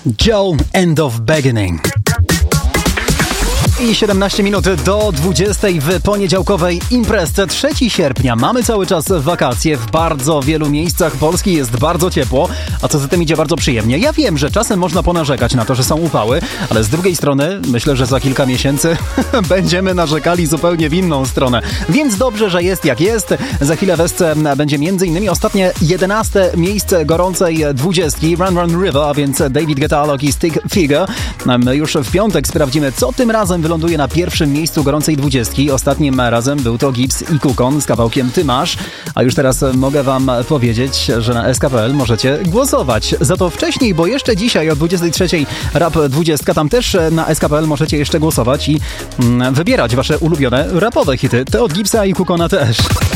Joe, End of Beginning. I 17 minut do 20 w poniedziałkowej imprezce 3 sierpnia. Mamy cały czas wakacje. W bardzo wielu miejscach Polski jest bardzo ciepło, a co za tym idzie bardzo przyjemnie. Ja wiem, że czasem można ponarzekać na to, że są upały, ale z drugiej strony myślę, że za kilka miesięcy będziemy narzekali zupełnie w inną stronę. Więc dobrze, że jest jak jest. Za chwilę w Esce będzie m.in. ostatnie 11 miejsce gorącej 20. Run Run River, a więc David Guetta i Stick Figure. My już w piątek sprawdzimy, co tym razem wyląduje na pierwszym miejscu gorącej 20. Ostatnim razem był to Gibbs i Kukon z kawałkiem Ty masz. A już teraz mogę wam powiedzieć, że na SK.pl możecie głosować. Za to wcześniej, bo jeszcze dzisiaj o 23 Rap 20, tam też na SK.pl możecie jeszcze głosować i wybierać wasze ulubione rapowe hity. Te od Gibbsa i Kukona też.